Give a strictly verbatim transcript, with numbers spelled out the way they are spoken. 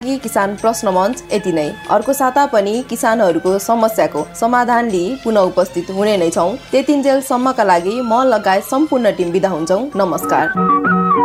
किसान प्रश्न मञ्च यति नै। अर्को साता पनि किसानहरूको समस्याको समाधान लिई पुनः उपस्थित हुने नै छौँ। त्यतिन्जेलसम्मका लागि म लगायत सम्पूर्ण टिम बिदा हुन्छौँ। नमस्कार।